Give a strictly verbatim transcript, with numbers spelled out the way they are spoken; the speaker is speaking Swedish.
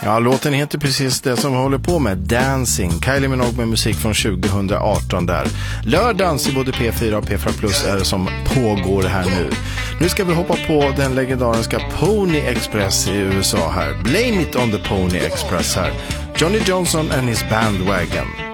Ja, låten heter precis det som vi håller på med, Dancing. Kylie Minogue med musik från tjugo arton där. Lördagens i både P fyra och P fyra Plus är det som pågår här nu. Nu ska vi hoppa på den legendariska Pony Express i U S A här. Blame it on the Pony Express här. Johnny Johnson and his bandwagon.